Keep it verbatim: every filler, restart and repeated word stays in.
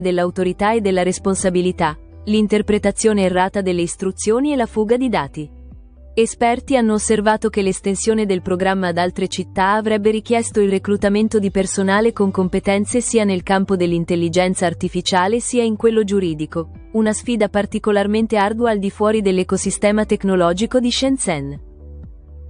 dell'autorità e della responsabilità, l'interpretazione errata delle istruzioni e la fuga di dati. Esperti hanno osservato che l'estensione del programma ad altre città avrebbe richiesto il reclutamento di personale con competenze sia nel campo dell'intelligenza artificiale sia in quello giuridico, una sfida particolarmente ardua al di fuori dell'ecosistema tecnologico di Shenzhen.